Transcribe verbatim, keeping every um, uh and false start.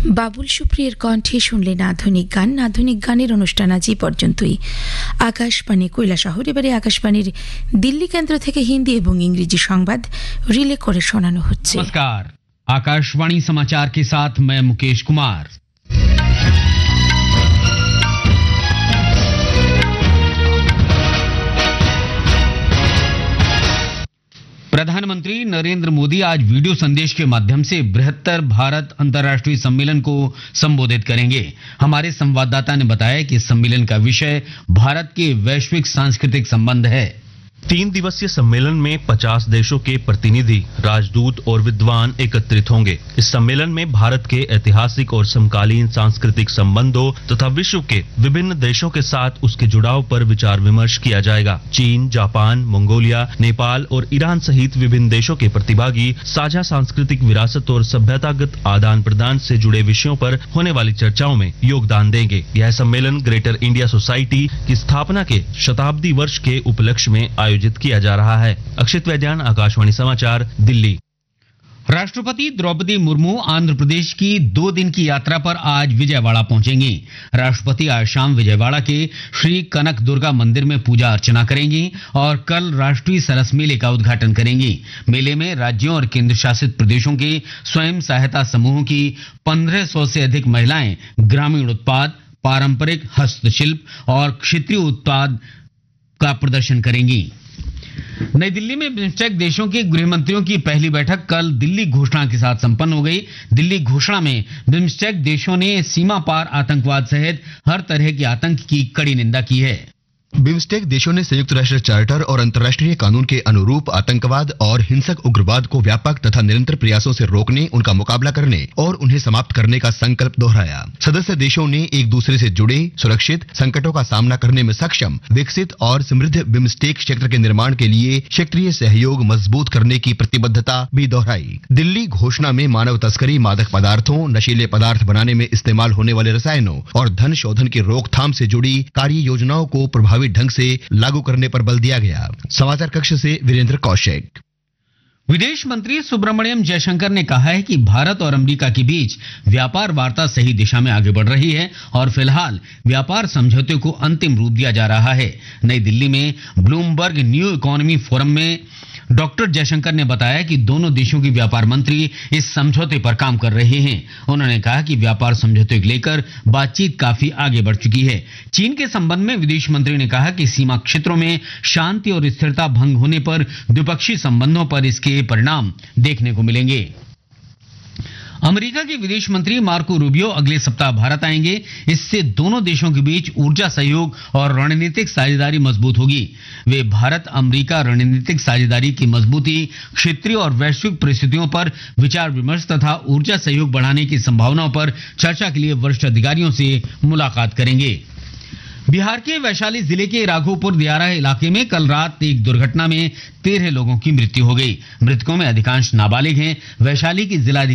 বাবুল সুপ্রিয়ের কণ্ঠে শুনলেন আধুনিক গান। আধুনিক গানের অনুষ্ঠান আজ এই পর্যন্তই। আকাশবাণী কৈলাসহর। এবারে আকাশবাণীর দিল্লি কেন্দ্র থেকে হিন্দি এবং ইংরেজি সংবাদ রিলে করে শোনানো হচ্ছে। नमस्कार, आकाशवाणी समाचार के साथ मैं मुकेश कुमार। प्रधानमंत्री नरेंद्र मोदी आज वीडियो संदेश के माध्यम से बृहत्तर भारत अंतर्राष्ट्रीय सम्मेलन को संबोधित करेंगे। हमारे संवाददाता ने बताया कि इस सम्मेलन का विषय भारत के वैश्विक सांस्कृतिक संबंध है। तीन दिवसीय सम्मेलन में पचास देशों के प्रतिनिधि, राजदूत और विद्वान एकत्रित होंगे। इस सम्मेलन में भारत के ऐतिहासिक और समकालीन सांस्कृतिक संबंधों तथा विश्व के विभिन्न देशों के साथ उसके जुड़ाव पर विचार विमर्श किया जाएगा। चीन, जापान, मंगोलिया, नेपाल और ईरान सहित विभिन्न देशों के प्रतिभागी साझा सांस्कृतिक विरासत और सभ्यतागत आदान प्रदान से जुड़े विषयों पर होने वाली चर्चाओं में योगदान देंगे। यह सम्मेलन ग्रेटर इंडिया सोसाइटी की स्थापना के शताब्दी वर्ष के उपलक्ष्य में आयोजित किया जा रहा है। अक्षित वैद्यान, आकाशवाणी समाचार, दिल्ली। राष्ट्रपति द्रौपदी मुर्मू आंध्र प्रदेश की दो दिन की यात्रा पर आज विजयवाड़ा पहुंचेंगी। राष्ट्रपति आज शाम विजयवाड़ा के श्री कनक दुर्गा मंदिर में पूजा अर्चना करेंगी और कल राष्ट्रीय सरस मेले का उद्घाटन करेंगी। मेले में राज्यों और केंद्र शासित प्रदेशों के स्वयं सहायता समूहों की पंद्रह सौ से अधिक महिलाएं ग्रामीण उत्पाद, पारंपरिक हस्तशिल्प और क्षेत्रीय उत्पाद का प्रदर्शन करेंगी। नई दिल्ली में बिम्स्टेक देशों के गृह मंत्रियों की पहली बैठक कल दिल्ली घोषणा के साथ संपन्न हो गई। दिल्ली घोषणा में बिम्स्टेक देशों ने सीमा पार आतंकवाद सहित हर तरह के आतंक की कड़ी निंदा की है। बिम्स्टेक देशों ने संयुक्त राष्ट्र चार्टर और अंतर्राष्ट्रीय कानून के अनुरूप आतंकवाद और हिंसक उग्रवाद को व्यापक तथा निरंतर प्रयासों से रोकने, उनका मुकाबला करने और उन्हें समाप्त करने का संकल्प दोहराया। सदस्य देशों ने एक दूसरे से जुड़े, सुरक्षित, संकटों का सामना करने में सक्षम, विकसित और समृद्ध बिम्स्टेक क्षेत्र के निर्माण के लिए क्षेत्रीय सहयोग मजबूत करने की प्रतिबद्धता भी दोहराई। दिल्ली घोषणा में मानव तस्करी, मादक पदार्थों, नशीले पदार्थ बनाने में इस्तेमाल होने वाले रसायनों और धन शोधन की रोकथाम से जुड़ी कार्य योजनाओं को प्रभावी ढंग से लागू करने पर बल दिया गया। समाचार कक्ष से वीरेंद्र कौशिक। विदेश मंत्री सुब्रमण्यम जयशंकर ने कहा है कि भारत और अमेरिका के बीच व्यापार वार्ता सही दिशा में आगे बढ़ रही है और फिलहाल व्यापार समझौते को अंतिम रूप दिया जा रहा है। नई दिल्ली में ब्लूमबर्ग न्यू इकोनॉमी फोरम में डॉक्टर जयशंकर ने बताया कि दोनों देशों के व्यापार मंत्री इस समझौते पर काम कर रहे हैं। उन्होंने कहा कि व्यापार समझौते को लेकर बातचीत काफी आगे बढ़ चुकी है। चीन के संबंध में विदेश मंत्री ने कहा कि सीमा क्षेत्रों में शांति और स्थिरता भंग होने पर द्विपक्षीय संबंधों पर इसके परिणाम देखने को मिलेंगे। अमेरिका के विदेश मंत्री मार्को रूबियो अगले सप्ताह भारत आएंगे। इससे दोनों देशों के बीच ऊर्जा सहयोग और रणनीतिक साझेदारी मजबूत होगी। वे भारत अमेरिका रणनीतिक साझेदारी की मजबूती, क्षेत्रीय और वैश्विक परिस्थितियों पर विचार विमर्श तथा ऊर्जा सहयोग बढ़ाने की संभावनाओं पर चर्चा के लिए वरिष्ठ अधिकारियों से मुलाकात करेंगे। बिहार के वैशाली जिले के राघोपुर दियारा इलाके में कल रात एक दुर्घटना में तेरह लोगों की मृत्यु हो गई। मृतकों में अधिकांश नाबालिग हैं। वैशाली की जिला